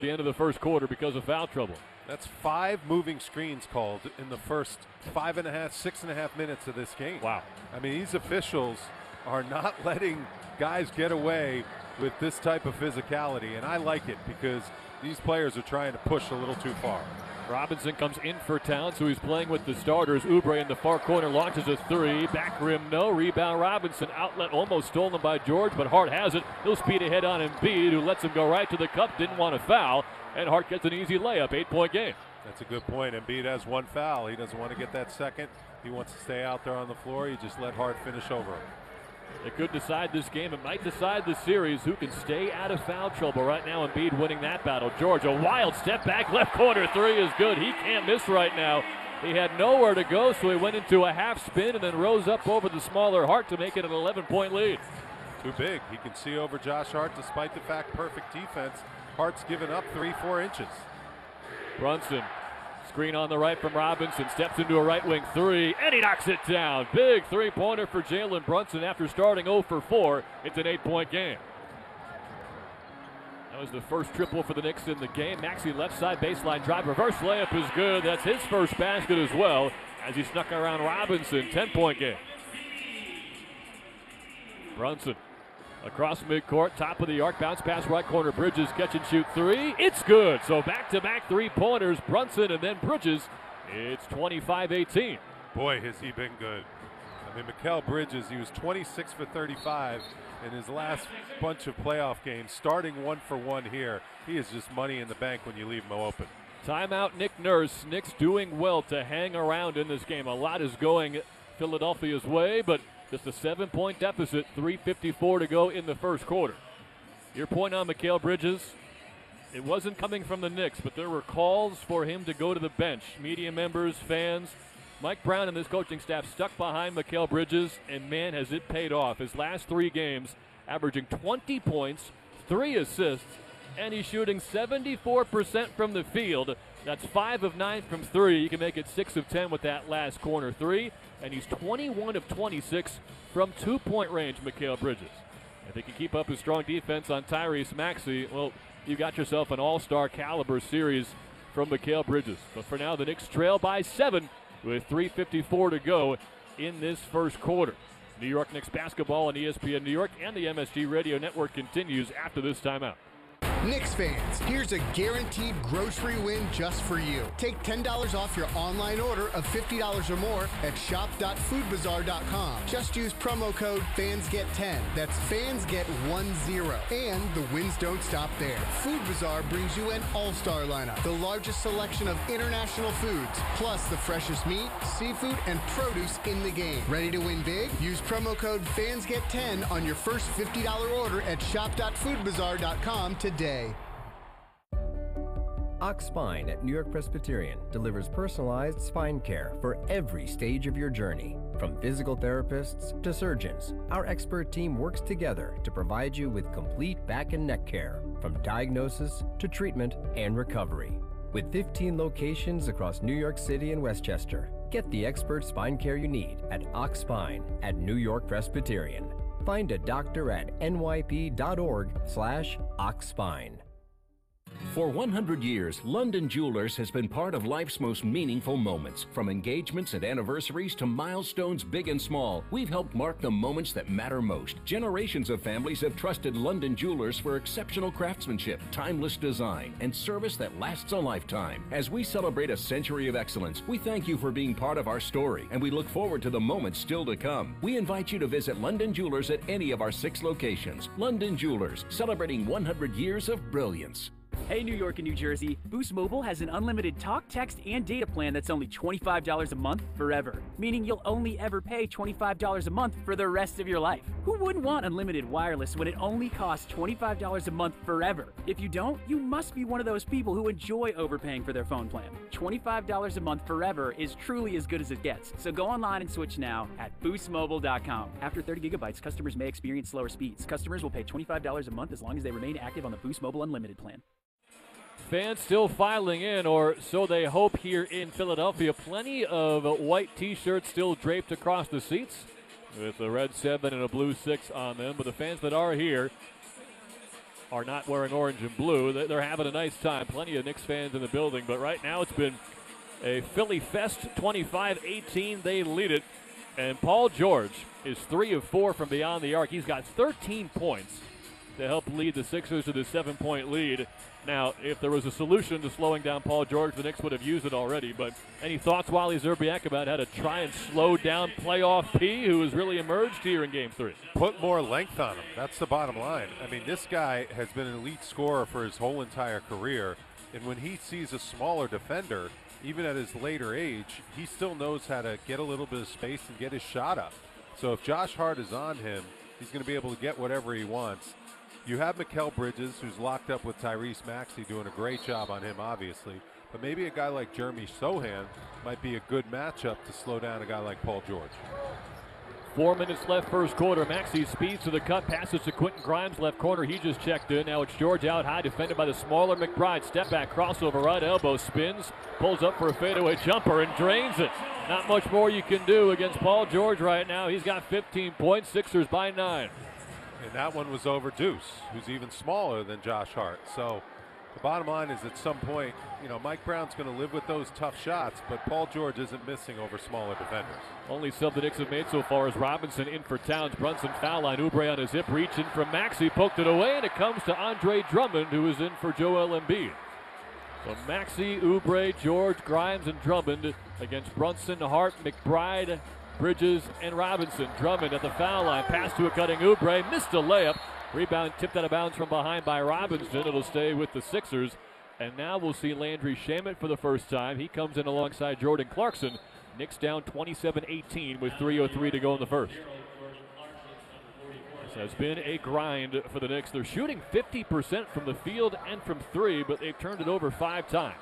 the end of the first quarter because of foul trouble. That's 5 moving screens called in the first 6.5 minutes of this game. Wow. I mean, these officials are not letting guys get away with this type of physicality, and I like it because these players are trying to push a little too far. Robinson comes in for Towns, so he's playing with the starters. Oubre in the far corner launches a three. Back rim, no. Rebound, Robinson. Outlet almost stolen by George, but Hart has it. He'll speed ahead on Embiid, who lets him go right to the cup. Didn't want to foul, and Hart gets an easy layup. 8-point game. That's a good point. Embiid has 1 foul. He doesn't want to get that second. He wants to stay out there on the floor. You just let Hart finish over him. It could decide this game. It might decide the series. Who can stay out of foul trouble? Right now, Embiid winning that battle. George, a wild step back. Left corner three is good. He can't miss right now. He had nowhere to go, so he went into a half spin and then rose up over the smaller Hart to make it an 11-point lead. Too big. He can see over Josh Hart despite the fact perfect defense. Hart's given up 3-4 inches. Brunson. Screen on the right from Robinson, steps into a right wing three, and he knocks it down. Big three-pointer for Jalen Brunson after starting 0 for 4. It's an 8-point game. That was the first triple for the Knicks in the game. Maxey left side baseline drive, reverse layup is good. That's his first basket as well as he snuck around Robinson. 10-point game. Brunson. Across midcourt, top of the arc, bounce pass right corner, Bridges catch and shoot three. It's good. So back-to-back three-pointers, Brunson and then Bridges. It's 25-18. Boy, has he been good. I mean, Mikal Bridges, he was 26 for 35 in his last bunch of playoff games, starting 1 for 1 here. He is just money in the bank when you leave him open. Timeout, Nick Nurse. Knicks doing well to hang around in this game. A lot is going Philadelphia's way, but just a 7-point deficit, 3:54 to go in the first quarter. Your point on Mikal Bridges, it wasn't coming from the Knicks, but there were calls for him to go to the bench. Media members, fans, Mike Brown and this coaching staff stuck behind Mikal Bridges, and man, has it paid off. His last 3 games, averaging 20 points, 3 assists, and he's shooting 74% from the field. That's 5 of 9 from 3. You can make it 6 of 10 with that last corner 3. And he's 21 of 26 from 2-point range, Mikal Bridges. If he can keep up his strong defense on Tyrese Maxey, well, you got yourself an all-star caliber series from Mikal Bridges. But for now, the Knicks trail by 7 with 3:54 to go in this first quarter. New York Knicks basketball on ESPN New York and the MSG Radio Network continues after this timeout. Knicks fans, here's a guaranteed grocery win just for you. Take $10 off your online order of $50 or more at shop.foodbazaar.com. Just use promo code FANSGET10. That's FANSGET10. And the wins don't stop there. Food Bazaar brings you an all-star lineup, the largest selection of international foods, plus the freshest meat, seafood, and produce in the game. Ready to win big? Use promo code FANSGET10 on your first $50 order at shop.foodbazaar.com today. Ox Spine at New York Presbyterian delivers personalized spine care for every stage of your journey. From physical therapists to surgeons, our expert team works together to provide you with complete back and neck care, from diagnosis to treatment and recovery. With 15 locations across New York City and Westchester, get the expert spine care you need at Ox Spine at New York Presbyterian. Find a doctor at nyp.org/oxspine. For 100 years, London Jewelers has been part of life's most meaningful moments. From engagements and anniversaries to milestones big and small, we've helped mark the moments that matter most. Generations of families have trusted London Jewelers for exceptional craftsmanship, timeless design, and service that lasts a lifetime. As we celebrate a century of excellence, we thank you for being part of our story, and we look forward to the moments still to come. We invite you to visit London Jewelers at any of our 6 locations. London Jewelers, celebrating 100 years of brilliance. Hey, New York and New Jersey, Boost Mobile has an unlimited talk, text, and data plan that's only $25 a month forever, meaning you'll only ever pay $25 a month for the rest of your life. Who wouldn't want unlimited wireless when it only costs $25 a month forever? If you don't, you must be one of those people who enjoy overpaying for their phone plan. $25 a month forever is truly as good as it gets, so go online and switch now at boostmobile.com. After 30 gigabytes, customers may experience slower speeds. Customers will pay $25 a month as long as they remain active on the Boost Mobile Unlimited plan. Fans still filing in, or so they hope, here in Philadelphia. Plenty of white T-shirts still draped across the seats with a red 7 and a blue 6 on them. But the fans that are here are not wearing orange and blue. They're having a nice time. Plenty of Knicks fans in the building, but right now it's been a Philly Fest. 25-18, they lead it. And Paul George is 3 of 4 from beyond the arc. He's got 13 points to help lead the Sixers to the 7-point lead. Now, if there was a solution to slowing down Paul George, the Knicks would have used it already. But any thoughts, Wally Szczerbiak, about how to try and slow down playoff P, who has really emerged here in Game 3? Put more length on him. That's the bottom line. I mean, this guy has been an elite scorer for his whole entire career. And when he sees a smaller defender, even at his later age, he still knows how to get a little bit of space and get his shot up. So if Josh Hart is on him, he's going to be able to get whatever he wants. You have Mikal Bridges, who's locked up with Tyrese Maxey, doing a great job on him, obviously. But maybe a guy like Jeremy Sohan might be a good matchup to slow down a guy like Paul George. 4 minutes left first quarter. Maxey speeds to the cut, passes to Quentin Grimes, left corner. He just checked in. Now it's George out high, defended by the smaller McBride. Step back, crossover, right elbow, spins, pulls up for a fadeaway jumper and drains it. Not much more you can do against Paul George right now. He's got 15 points, Sixers by 9. And that one was over Deuce, who's even smaller than Josh Hart. So the bottom line is at some point, Mike Brown's going to live with those tough shots, but Paul George isn't missing over smaller defenders. Only sub the Knicks have made so far is Robinson in for Towns. Brunson foul line. Oubre on his hip, reaching from Maxey, poked it away, and it comes to Andre Drummond, who is in for Joel Embiid. So Maxey, Oubre, George, Grimes, and Drummond against Brunson, Hart, McBride, Bridges, and Robinson. Drummond at the foul line. Pass to a cutting Oubre. Missed a layup. Rebound tipped out of bounds from behind by Robinson. It'll stay with the Sixers. And now we'll see Landry Shamet for the first time. He comes in alongside Jordan Clarkson. Knicks down 27-18 with 3:03 to go in the first. This has been a grind for the Knicks. They're shooting 50% from the field and from three, but they've turned it over 5 times.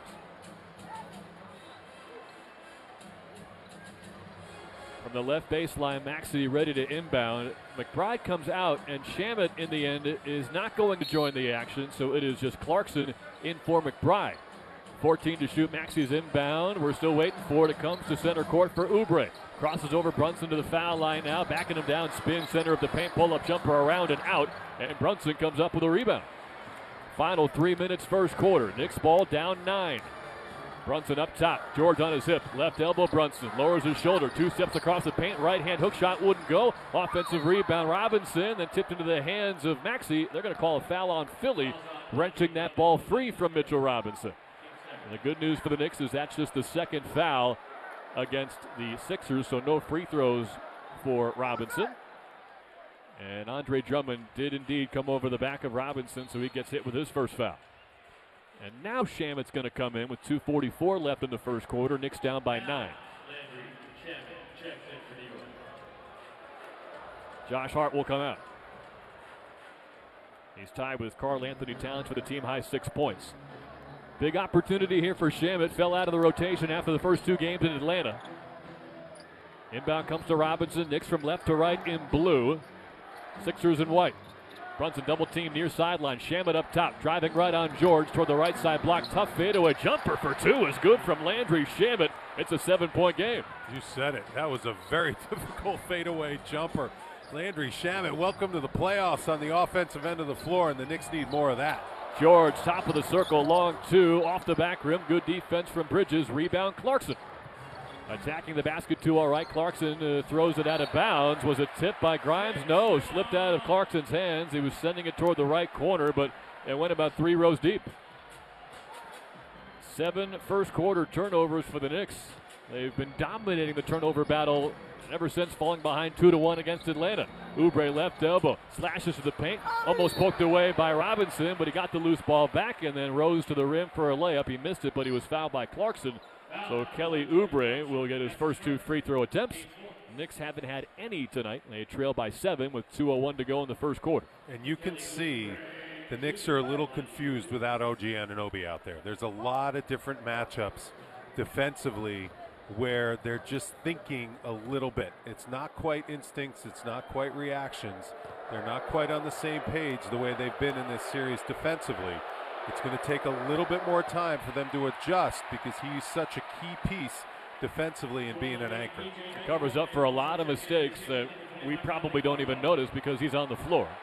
From the left baseline, Maxey ready to inbound. McBride comes out, and Shamet in the end is not going to join the action, so it is just Clarkson in for McBride. 14 to shoot, Maxey's inbound. We're still waiting for it. It comes to center court for Oubre. Crosses over Brunson to the foul line now, backing him down, spin, center of the paint, pull-up jumper around and out, and Brunson comes up with a rebound. Final 3 minutes first quarter. Knicks ball down 9. Brunson up top, George on his hip, left elbow Brunson, lowers his shoulder, 2 steps across the paint, right hand hook shot wouldn't go, offensive rebound Robinson, then tipped into the hands of Maxey. They're going to call a foul on Philly, wrenching that ball free from Mitchell Robinson. And the good news for the Knicks is that's just the second foul against the Sixers, so no free throws for Robinson. And Andre Drummond did indeed come over the back of Robinson, so he gets hit with his first foul. And now Shamet's going to come in with 2:44 left in the first quarter. Knicks down by 9. Josh Hart will come out. He's tied with Karl Anthony Towns for the team high 6 points. Big opportunity here for Shamet. Fell out of the rotation after the first 2 games in Atlanta. Inbound comes to Robinson. Knicks from left to right in blue. Sixers in white. Brunson double team near sideline. Shamet up top, driving right on George toward the right side block. Tough fadeaway jumper for 2 is good from Landry Shamet. It's a 7-point game. You said it. That was a very difficult fadeaway jumper. Landry Shamet, welcome to the playoffs on the offensive end of the floor, and the Knicks need more of that. George, top of the circle, long 2, off the back rim. Good defense from Bridges. Rebound Clarkson. Attacking the basket 2, all right. Clarkson throws it out of bounds. Was it tipped by Grimes? No, slipped out of Clarkson's hands. He was sending it toward the right corner, but it went about 3 rows deep. 7 first quarter turnovers for the Knicks. They've been dominating the turnover battle ever since falling behind 2-1 against Atlanta. Oubre left elbow, slashes to the paint, almost poked away by Robinson, but he got the loose ball back and then rose to the rim for a layup. He missed it, but he was fouled by Clarkson. So Kelly Oubre will get his first 2 free throw attempts. Knicks haven't had any tonight. They trail by 7 with 2:01 to go in the first quarter. And you can see the Knicks are a little confused without OG Anunoby out there. There's a lot of different matchups defensively where they're just thinking a little bit. It's not quite instincts. It's not quite reactions. They're not quite on the same page the way they've been in this series defensively. It's going to take a little bit more time for them to adjust because he's such a key piece defensively and being an anchor. He covers up for a lot of mistakes that we probably don't even notice because he's on the floor.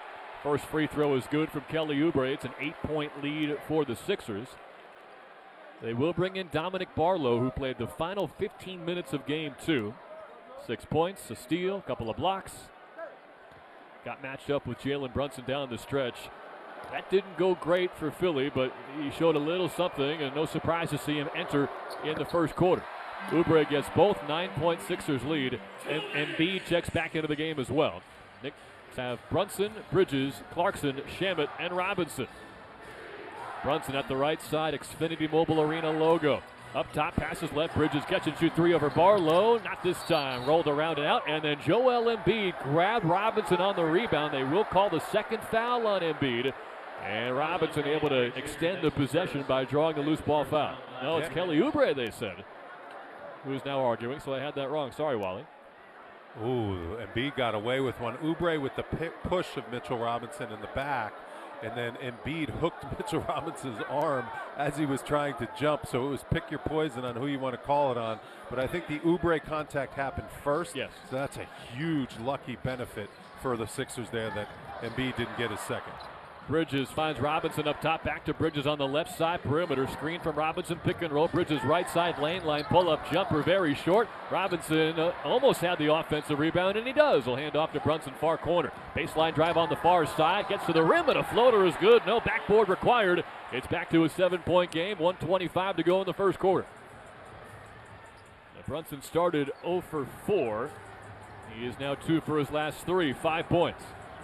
First free throw is good from Kelly Oubre. It's an 8-point lead for the Sixers. They will bring in Dominic Barlow, who played the final 15 minutes of game 2. 6 points, a steal, a couple of blocks. Got matched up with Jalen Brunson down the stretch. That didn't go great for Philly, but he showed a little something, and no surprise to see him enter in the first quarter. Oubre gets both 9-point Sixers lead, and Embiid checks back into the game as well. Knicks have Brunson, Bridges, Clarkson, Shamet, and Robinson. Brunson at the right side, Xfinity Mobile Arena logo. Up top, passes left, Bridges catch and shoot 3 over Barlow. Not this time, rolled around and out, and then Joel Embiid grabbed Robinson on the rebound. They will call the second foul on Embiid. And Robinson able to extend the possession by drawing the loose ball foul. No, it's Kelly Oubre, they said, who's now arguing, so I had that wrong. Sorry, Wally. Ooh, Embiid got away with one. Oubre with the push of Mitchell Robinson in the back, and then Embiid hooked Mitchell Robinson's arm as he was trying to jump, so it was pick your poison on who you want to call it on. But I think the Oubre contact happened first, yes. So that's a huge lucky benefit for the Sixers there that Embiid didn't get his second. Bridges finds Robinson up top, back to Bridges on the left side, perimeter, screen from Robinson, pick and roll, Bridges right side lane, pull-up jumper, very short. Robinson almost had the offensive rebound, and he does. He'll hand off to Brunson, far corner. Baseline drive on the far side, gets to the rim, and a floater is good. No backboard required. It's back to a 7-point game, 1:25 to go in the first quarter. Now Brunson started 0 for 4. He is now 2 for his last 3, 5 points.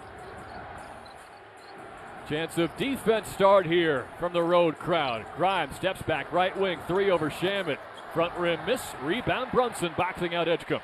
Chance of defense start here from the road crowd. Grimes steps back, right wing, 3 over Shamet. Front rim miss, rebound Brunson, boxing out Edgecombe.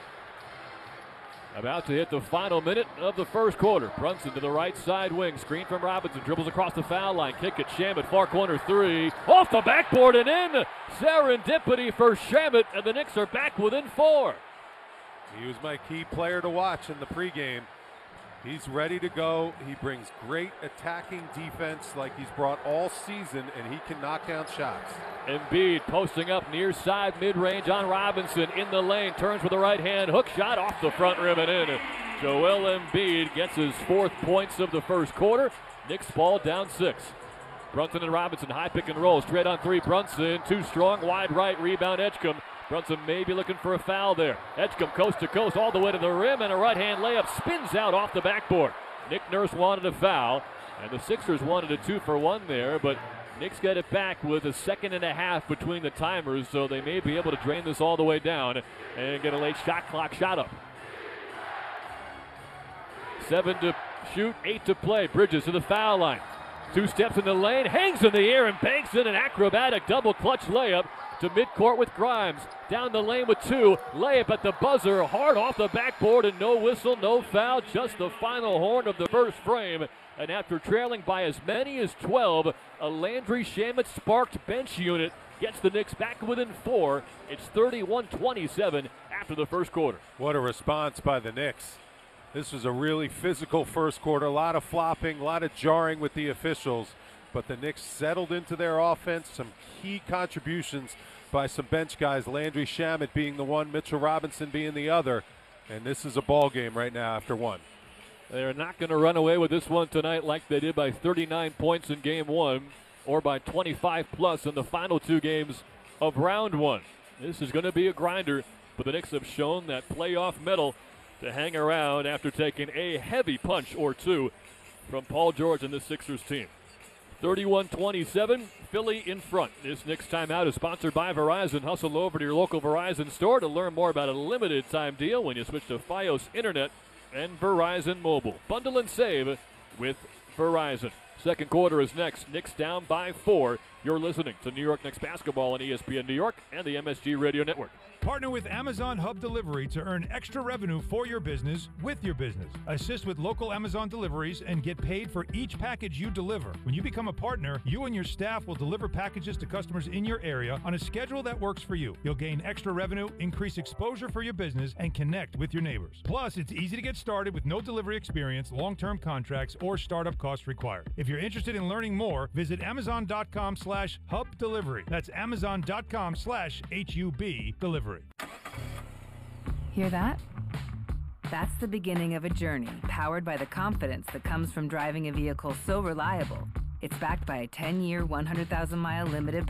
About to hit the final minute of the first quarter. Brunson to the right side wing, screen from Robinson, dribbles across the foul line, kick it, Shamet, far corner 3, off the backboard and in. Serendipity for Shamet, and the Knicks are back within 4. He was my key player to watch in the pregame. He's ready to go. He brings great attacking defense like he's brought all season, and he can knock down shots. Embiid posting up near side mid-range on Robinson in the lane. Turns with the right hand. Hook shot off the front rim and in. Joel Embiid gets his 4th points of the first quarter. Knicks ball down 6. Brunson and Robinson, high pick and roll. Straight on 3, Brunson. Too strong, wide right, rebound Edgecombe. Brunson may be looking for a foul there. Edgecombe coast to coast all the way to the rim, and a right-hand layup spins out off the backboard. Nick Nurse wanted a foul, and the Sixers wanted a 2 for 1 there, but Knicks get it back with a second and a half between the timers, so they may be able to drain this all the way down and get a late shot clock shot up. 7 to shoot, 8 to play. Bridges to the foul line. 2 steps in the lane, hangs in the air and banks in an acrobatic double clutch layup to midcourt with Grimes. Down the lane with 2. Layup at the buzzer, hard off the backboard, and no whistle, no foul, just the final horn of the first frame. And after trailing by as many as 12, a Landry Shamet sparked bench unit gets the Knicks back within 4. It's 31-27 after the first quarter. What a response by the Knicks. This was a really physical first quarter, a lot of flopping, a lot of jarring with the officials, but the Knicks settled into their offense, some key contributions by some bench guys, Landry Shamet being the one, Mitchell Robinson being the other, and this is a ball game right now after 1. They're not going to run away with this one tonight like they did by 39 points in game 1 or by 25 plus in the final 2 games of round 1. This is going to be a grinder, but the Knicks have shown that playoff mettle to hang around after taking a heavy punch or 2 from Paul George and the Sixers team. 31-27, Philly in front. This Knicks timeout is sponsored by Verizon. Hustle over to your local Verizon store to learn more about a limited time deal when you switch to Fios Internet and Verizon Mobile. Bundle and save with Verizon. Second quarter is next. Knicks down by 4. You're listening to New York Knicks basketball on ESPN New York and the MSG Radio Network. Partner with Amazon Hub Delivery to earn extra revenue for your business with your business. Assist with local Amazon deliveries and get paid for each package you deliver. When you become a partner, you and your staff will deliver packages to customers in your area on a schedule that works for you. You'll gain extra revenue, increase exposure for your business, and connect with your neighbors. Plus, it's easy to get started with no delivery experience, long-term contracts, or startup costs required. If you're interested in learning more, visit Amazon.com/Hub Delivery. That's Amazon.com/HUB Delivery. Hear that? That's the beginning of a journey powered by the confidence that comes from driving a vehicle so reliable. It's backed by a 10-year, 100,000-mile limited